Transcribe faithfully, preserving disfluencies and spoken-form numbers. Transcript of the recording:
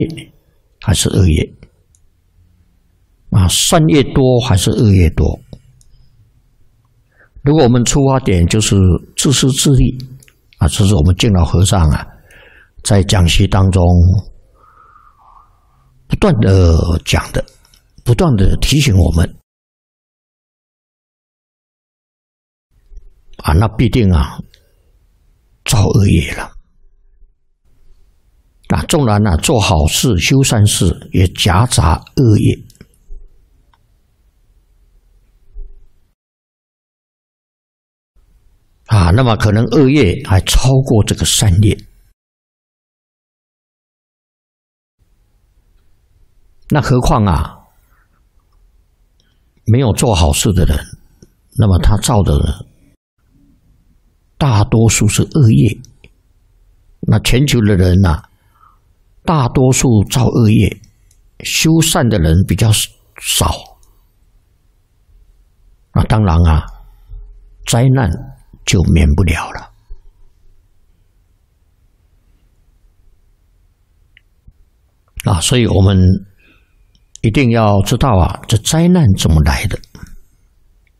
还是恶业？啊，善业多还是恶业多？如果我们出发点就是自私自利，啊，这是我们敬老和尚啊，在讲习当中不断的讲的，不断的提醒我们，啊，那必定啊造恶业了。啊，纵然啊做好事、修善事，也夹杂恶业。啊，那么可能恶业还超过这个善业。那何况啊，没有做好事的人，那么他造的大多数是恶业。那全球的人啊，大多数造恶业，修善的人比较少。那当然啊，灾难就免不了了。啊，所以我们一定要知道啊，这灾难怎么来的。